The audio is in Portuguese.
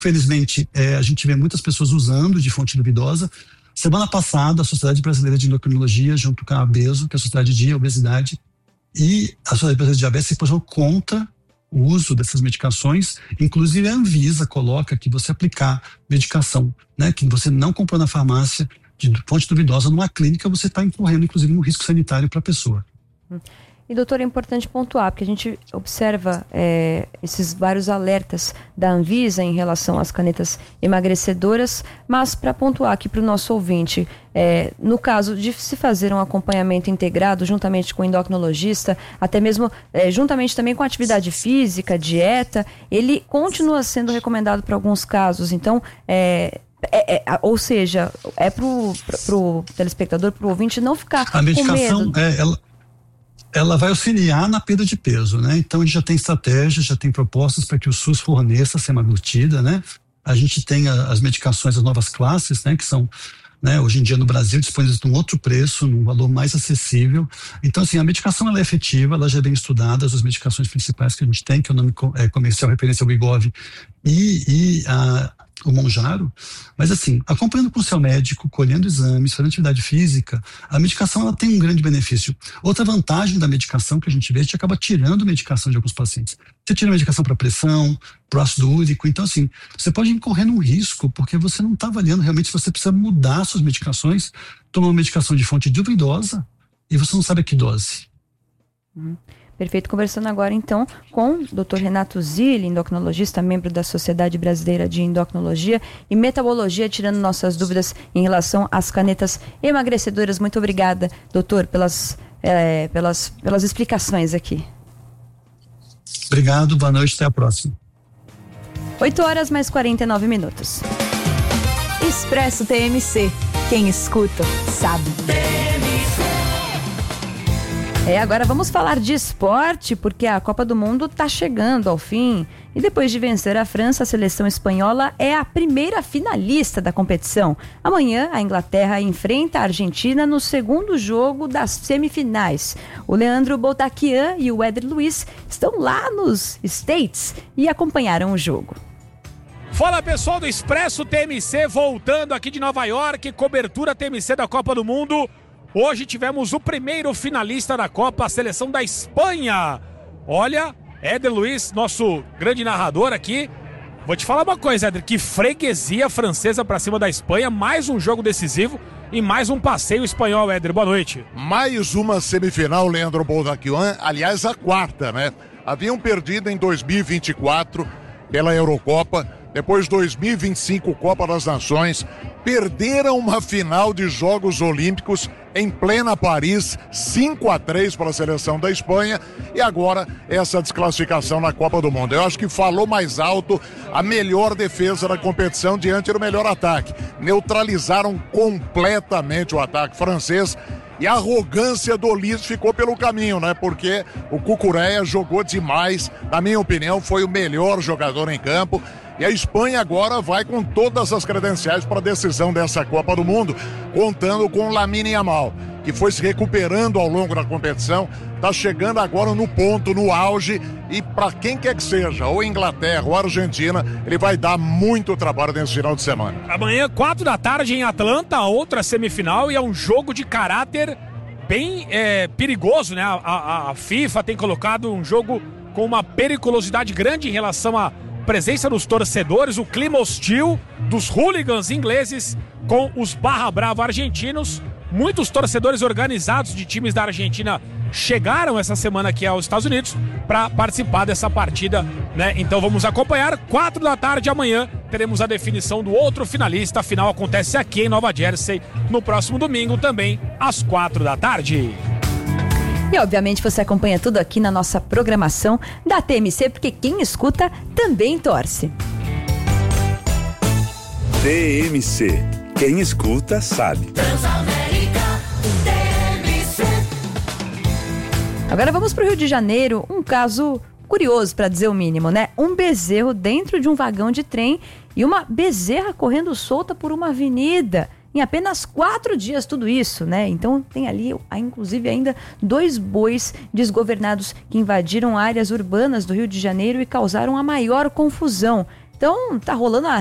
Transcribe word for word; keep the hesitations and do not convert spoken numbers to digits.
Felizmente, é, a gente vê muitas pessoas usando de fonte duvidosa. Semana passada, a Sociedade Brasileira de Endocrinologia, junto com a ABESO, que é a Sociedade de Obesidade, e a Sociedade Brasileira de Diabetes se posicionou contra o uso dessas medicações. Inclusive, a Anvisa coloca que você aplicar medicação, né, que você não comprou na farmácia, de fonte duvidosa, numa clínica, você está incorrendo, inclusive, um risco sanitário para a pessoa. E, doutor, é importante pontuar, porque a gente observa é, esses vários alertas da Anvisa em relação às canetas emagrecedoras, mas para pontuar aqui para o nosso ouvinte, é, no caso de se fazer um acompanhamento integrado juntamente com o endocrinologista, até mesmo é, juntamente também com a atividade física, dieta, ele continua sendo recomendado para alguns casos. Então, é, É, é, ou seja, é pro, pro, pro telespectador, pro ouvinte não ficar a medicação, com medo. É, ela, ela vai auxiliar na perda de peso, né? Então a gente já tem estratégias, já tem propostas para que o SUS forneça semaglutida, né? A gente tem a, as medicações das novas classes, né? Que são, né, hoje em dia no Brasil disponíveis num outro preço, num valor mais acessível. Então, assim, a medicação ela é efetiva, ela já é bem estudada, as medicações principais que a gente tem, que é o nome é, comercial referência ao Wegovy e, e a o Mounjaro, mas assim, acompanhando com o seu médico, colhendo exames, fazendo atividade física, a medicação ela tem um grande benefício. Outra vantagem da medicação que a gente vê, a gente acaba tirando medicação de alguns pacientes. Você tira medicação para pressão, para ácido úrico, então assim, você pode incorrer num risco, porque você não está avaliando realmente se você precisa mudar suas medicações, tomar uma medicação de fonte duvidosa e você não sabe a que dose. Hum. Perfeito. Conversando agora, então, com o doutor Renato Zilli, endocrinologista, membro da Sociedade Brasileira de Endocrinologia e Metabologia, tirando nossas dúvidas em relação às canetas emagrecedoras. Muito obrigada, doutor, pelas, é, pelas, pelas explicações aqui. Obrigado, boa noite, até a próxima. oito horas mais quarenta e nove minutos. Expresso T M C. Quem escuta, sabe. É, agora vamos falar de esporte, porque a Copa do Mundo está chegando ao fim. E depois de vencer a França, a seleção espanhola é a primeira finalista da competição. Amanhã, a Inglaterra enfrenta a Argentina no segundo jogo das semifinais. O Leandro Boutaquian e o Éder Luiz estão lá nos States e acompanharam o jogo. Fala, pessoal do Expresso T M C, voltando aqui de Nova York, cobertura T M C da Copa do Mundo. Hoje tivemos o primeiro finalista da Copa, a seleção da Espanha. Olha, Éder Luiz, nosso grande narrador aqui. Vou te falar uma coisa, Éder, que freguesia francesa pra cima da Espanha. Mais um jogo decisivo e mais um passeio espanhol, Éder. Boa noite. Mais uma semifinal, Leandro Boutaquian. Aliás, a quarta, né? Haviam perdido em dois mil e vinte e quatro pela Eurocopa. Depois dois mil e vinte e cinco, Copa das Nações. Perderam uma final de Jogos Olímpicos em plena Paris, cinco a três para a seleção da Espanha, e agora essa desclassificação na Copa do Mundo. Eu acho que falou mais alto a melhor defesa da competição diante do melhor ataque. Neutralizaram completamente o ataque francês e a arrogância do Olise ficou pelo caminho, né? Porque o Cucurella jogou demais, na minha opinião foi o melhor jogador em campo. E a Espanha agora vai com todas as credenciais para a decisão dessa Copa do Mundo, contando com Lamine Yamal, que foi se recuperando ao longo da competição, está chegando agora no ponto, no auge, e para quem quer que seja, ou Inglaterra ou Argentina, ele vai dar muito trabalho nesse final de semana. Amanhã, quatro da tarde em Atlanta, outra semifinal, e é um jogo de caráter bem é, perigoso, né? A, a, a FIFA tem colocado um jogo com uma periculosidade grande em relação a presença dos torcedores, o clima hostil dos hooligans ingleses com os barra brava argentinos. Muitos torcedores organizados de times da Argentina chegaram essa semana aqui aos Estados Unidos para participar dessa partida, né? Então vamos acompanhar. Quatro da tarde amanhã teremos a definição do outro finalista. A final acontece aqui em Nova Jersey no próximo domingo, também às quatro da tarde. E obviamente você acompanha tudo aqui na nossa programação da T M C, porque quem escuta também torce. T M C, quem escuta sabe. Transamérica, T M C. Agora vamos para o Rio de Janeiro, um caso curioso, para dizer o mínimo, né? Um bezerro dentro de um vagão de trem e uma bezerra correndo solta por uma avenida. Em apenas quatro dias, tudo isso, né? Então tem ali, inclusive, ainda dois bois desgovernados que invadiram áreas urbanas do Rio de Janeiro e causaram a maior confusão. Então, tá rolando a